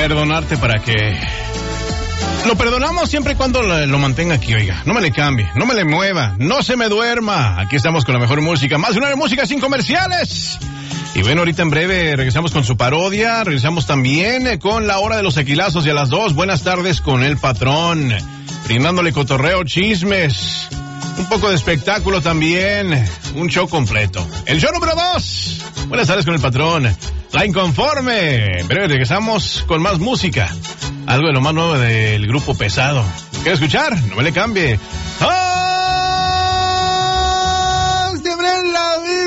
perdonarte para que... Lo perdonamos siempre y cuando lo mantenga aquí, oiga. No me le cambie, no me le mueva, no se me duerma. Aquí estamos con la mejor música, más de una música sin comerciales. Y bueno, ahorita en breve regresamos con su parodia, regresamos también con la hora de los tequilazos y a las 2, buenas tardes con el patrón, brindándole cotorreo, chismes, un poco de espectáculo también, un show completo. El show número 2, buenas tardes con el patrón, La Inconforme. En breve regresamos con más música, algo de lo más nuevo del grupo Pesado. ¿Quiere escuchar? No me le cambie. ¡Oh!